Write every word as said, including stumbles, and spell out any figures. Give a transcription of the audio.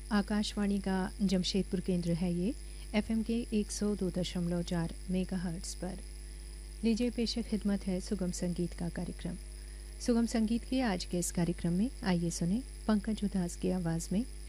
आकाशवाणी का जमशेदपुर केंद्र है ये एफएम के एक सौ दो दशमलव चार मेगाहर्ट्ज़ पर। लीजिए पेश खिदमत है सुगम संगीत का कार्यक्रम। सुगम संगीत के आज के इस कार्यक्रम में आइए सुने पंकज उदास की आवाज़ में